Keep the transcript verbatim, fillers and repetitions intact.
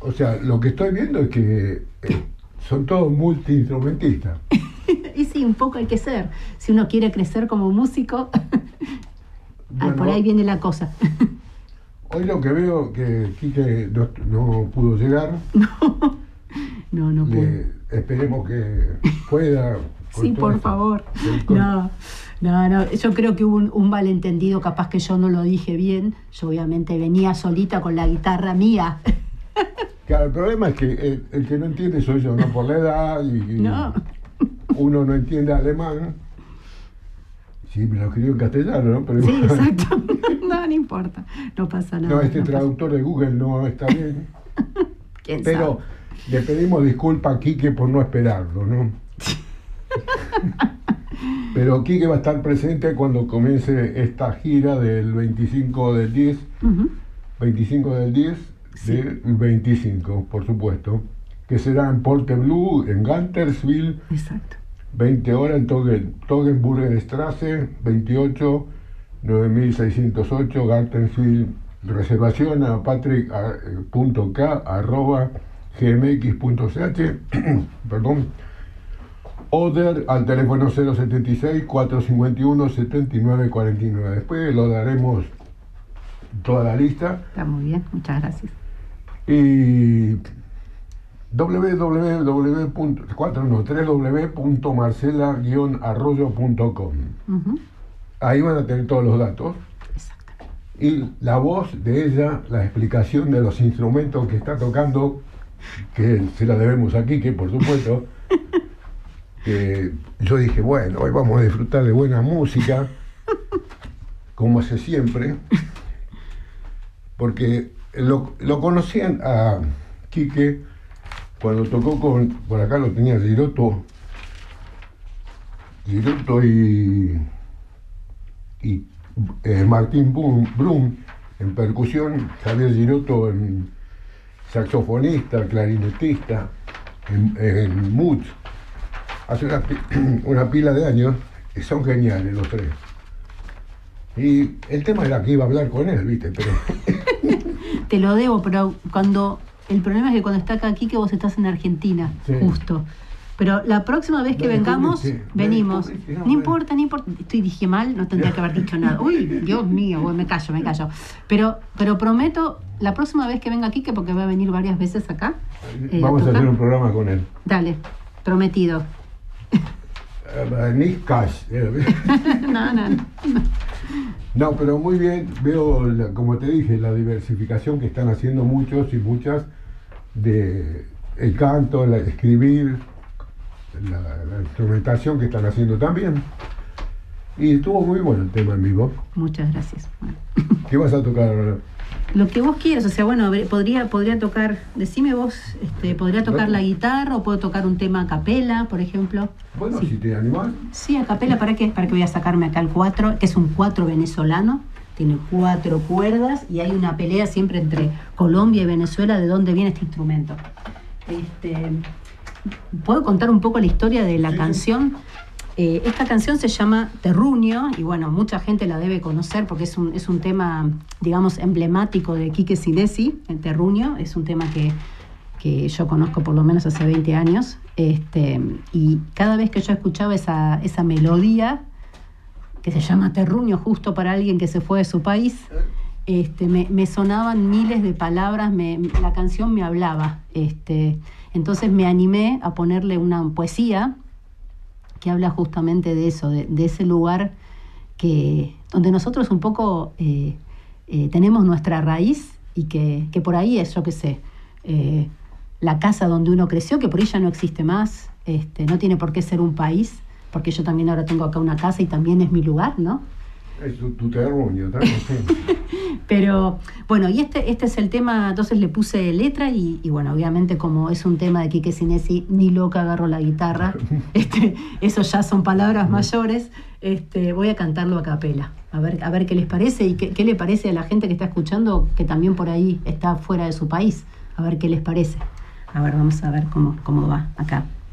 O sea, lo que estoy viendo es que eh, son todos multiinstrumentistas. Y sí, un poco hay que ser. Si uno quiere crecer como músico, bueno, ah, por ahí viene la cosa. Hoy lo que veo que Quique no, no pudo llegar. No, no, no pudo. Esperemos que pueda. Sí, por esta, favor. Con... No, no, no. Yo creo que hubo un, un malentendido, capaz que yo no lo dije bien. Yo obviamente venía solita con la guitarra mía. Claro, el problema es que el, el que no entiende soy yo, ¿no? Por la edad y, y no. Uno no entiende alemán. Sí, me lo escribió en castellano, ¿no? Pero sí, exacto. No, no importa. No pasa nada. No, este no traductor pasa. de Google no está bien. ¿Quién Pero sabe? Le pedimos disculpas a Quique por no esperarlo, ¿no? Pero Quique va a estar presente cuando comience esta gira del veinticinco del diez. Uh-huh. veinticinco del diez sí. Del veinticinco, por supuesto. Que será en Porteblue, en Guntersville. Exacto. veinte horas en Toggenburger Straße, veintiocho, nueve mil seiscientos ocho, Guntersville. Reservación a patrick punto k arroba gmx punto c h. Perdón. Order al teléfono cero setenta y seis, cuatrocientos cincuenta y uno, setenta y nueve cuarenta y nueve. Después lo daremos toda la lista. Está muy bien, muchas gracias. Y w w w punto marcela guion arroyo punto com. Uh-huh. Ahí van a tener todos los datos. Exactamente. Y la voz de ella, la explicación de los instrumentos que está tocando, que se la debemos aquí, que por supuesto, que yo dije, bueno, hoy vamos a disfrutar de buena música, como hace siempre, porque lo, lo conocían a Quique cuando tocó con, por acá lo tenía Giroto, Giroto y, y eh, Martín Brum en percusión, Javier Giroto en saxofonista, clarinetista, en, en Mood, hace una, una pila de años, y son geniales los tres. Y el tema era que iba a hablar con él, ¿viste? Pero... Te lo debo, pero cuando... El problema es que cuando está acá aquí, que vos estás en Argentina, sí. Justo. Pero la próxima vez que no vengamos, venimos. No, no importa, no importa. Estoy, dije mal, no tendría que haber dicho nada. Uy, Dios mío, bueno, me callo, me callo. Pero, pero prometo, la próxima vez que venga aquí, que porque va a venir varias veces acá. Eh, Vamos a, a hacer un programa con él. Dale, prometido. Nick Cash. no, no, no. No, pero muy bien, veo, la, como te dije, la diversificación que están haciendo muchos y muchas de el canto, la, escribir, la, la instrumentación que están haciendo también. Y estuvo muy bueno el tema en vivo. Muchas gracias. Bueno. ¿Qué vas a tocar ahora? Lo que vos quieras, o sea, bueno, podría, podría tocar, decime vos, este, podría tocar la guitarra o puedo tocar un tema a capela, por ejemplo. Bueno, sí. Si te animás. Sí, a capela, ¿para qué? Para que voy a sacarme acá el cuatro, que es un cuatro venezolano, tiene cuatro cuerdas y hay una pelea siempre entre Colombia y Venezuela de dónde viene este instrumento. Este, ¿puedo contar un poco la historia de la sí. canción? Eh, esta canción se llama Terruño y bueno, mucha gente la debe conocer porque es un, es un tema, digamos, emblemático de Quique Sinesi, el Terruño. Es un tema que, que yo conozco por lo menos hace veinte años. Este, y cada vez que yo escuchaba esa, esa melodía, que se llama Terruño, justo para alguien que se fue de su país, este, me, me sonaban miles de palabras, me, la canción me hablaba. Este, entonces me animé a ponerle una poesía que habla justamente de eso, de, de ese lugar que, donde nosotros un poco eh, eh, tenemos nuestra raíz y que, que por ahí es, yo qué sé, eh, la casa donde uno creció, que por ahí ya no existe más, este, no tiene por qué ser un país, porque yo también ahora tengo acá una casa y también es mi lugar, ¿no? Es tu, tu terruño también, sí. Pero, bueno, y este, este es el tema, entonces le puse letra y, y bueno, obviamente como es un tema de Quique Sinesi, ni loca agarro la guitarra, este, eso ya son palabras mayores, este, voy a cantarlo a capela, a ver, a ver qué les parece y qué, qué le parece a la gente que está escuchando, que también por ahí está fuera de su país, a ver qué les parece. A ver, vamos a ver cómo, cómo va acá.